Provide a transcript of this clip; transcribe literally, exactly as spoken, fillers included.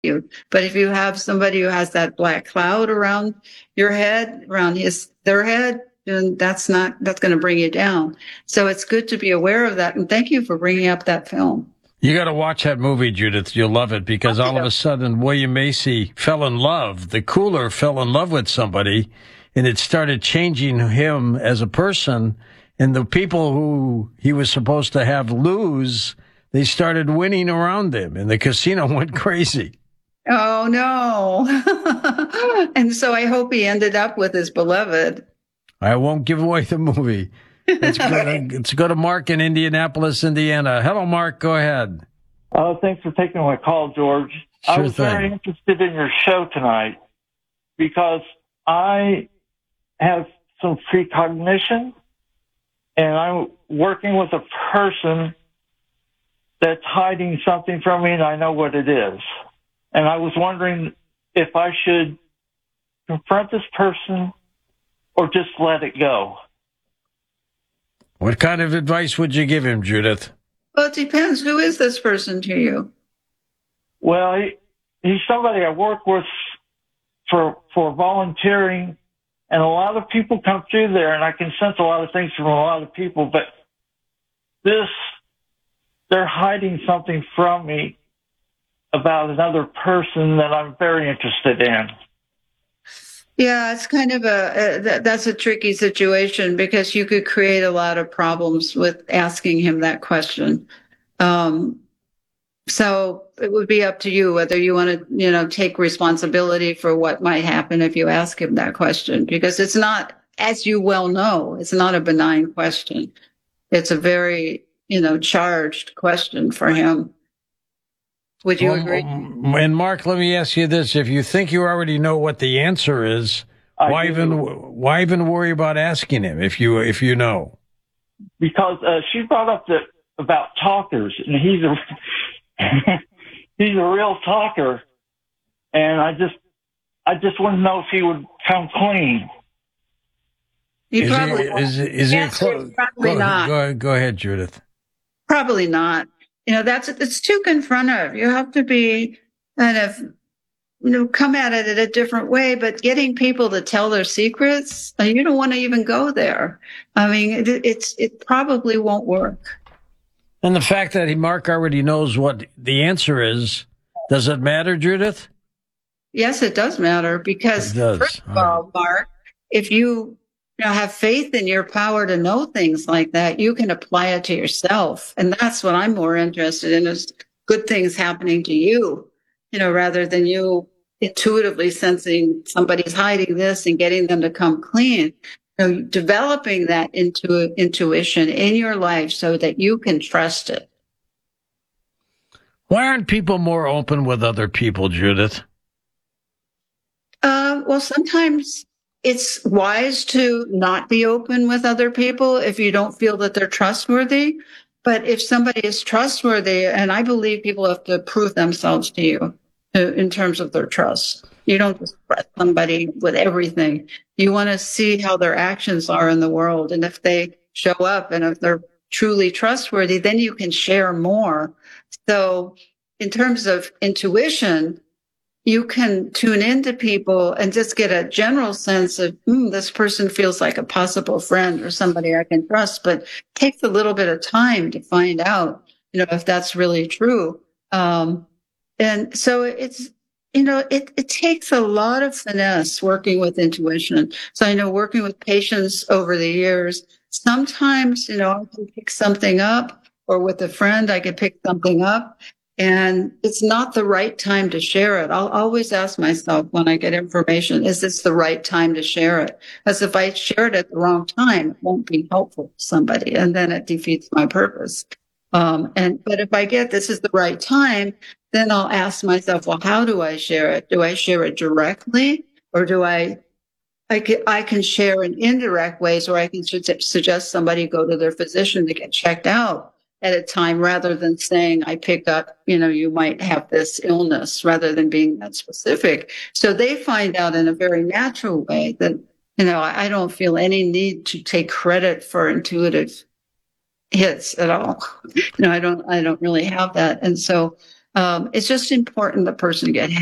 you. But if you have somebody who has that black cloud around your head, around his their head, then that's not that's going to bring you down. So it's good to be aware of that. And thank you for bringing up that film. You got to watch that movie, Judith. You'll love it, because all of a sudden William Macy fell in love. The cooler fell in love with somebody, and it started changing him as a person. And the people who he was supposed to have lose, they started winning around him, and the casino went crazy. Oh, no. And so I hope he ended up with his beloved. I won't give away the movie. Let's go, to, let's go to Mark in Indianapolis, Indiana. Hello, Mark. Go ahead. Oh, thanks for taking my call, George. Sure I was thing. very interested in your show tonight because I have some precognition, and I'm working with a person that's hiding something from me, and I know what it is. And I was wondering if I should confront this person or just let it go. What kind of advice would you give him, Judith? Well, it depends. Who is this person to you? Well, he, he's somebody I work with for for volunteering, and a lot of people come through there, and I can sense a lot of things from a lot of people, but this, they're hiding something from me about another person that I'm very interested in. Yeah, it's kind of a, a that, that's a tricky situation because you could create a lot of problems with asking him that question. Um, so it would be up to you whether you want to, you know, take responsibility for what might happen if you ask him that question, because it's not, as you well know, it's not a benign question. It's a very, you know, charged question for him. Would you well, agree? And Mark, let me ask you this. If you think you already know what the answer is, I why do. even why even worry about asking him if you if you know? Because uh, she brought up the, about talkers, and he's a he's a real talker, and I just I just want to know if he would come clean. He Is probably he, is, is he Yes, close? probably Go, not. Go, go ahead, Judith. Probably not. You know, that's, it's too confrontive. You have to be kind of, you know, come at it in a different way, but getting people to tell their secrets, you don't want to even go there. I mean, it, it's, it probably won't work. And the fact that he, Mark already knows what the answer is, does it matter, Judith? Yes, it does matter because, It does. first of All all, Mark, if you, you know, have faith in your power to know things like that, you can apply it to yourself. And that's what I'm more interested in, is good things happening to you, you know, rather than you intuitively sensing somebody's hiding this and getting them to come clean. You know, developing that into intuition in your life so that you can trust it. Why aren't people more open with other people, Judith? Uh, well, sometimes it's wise to not be open with other people if you don't feel that they're trustworthy. But if somebody is trustworthy, and I believe people have to prove themselves to you in terms of their trust. You don't just trust somebody with everything. You want to see how their actions are in the world. And if they show up and if they're truly trustworthy, then you can share more. So in terms of intuition, you can tune into people and just get a general sense of, hmm, this person feels like a possible friend or somebody I can trust, but it takes a little bit of time to find out, you know, if that's really true. Um, and so it's, you know, it, it takes a lot of finesse working with intuition. So I know working with patients over the years, sometimes, you know, I can pick something up, or with a friend, I can pick something up. And it's not the right time to share it. I'll always ask myself when I get information, is this the right time to share it? Because if I share it at the wrong time, it won't be helpful to somebody, and then it defeats my purpose. Um, and but if I get this is the right time, then I'll ask myself, well, how do I share it? Do I share it directly, or do I? I can, I can share in indirect ways, or I can su- suggest somebody go to their physician to get checked out at a time, rather than saying, I picked up, you know, you might have this illness, rather than being that specific. So they find out in a very natural way that, you know, I, I don't feel any need to take credit for intuitive hits at all. You know, I don't, I don't really have that. And so Um, it's just important the person get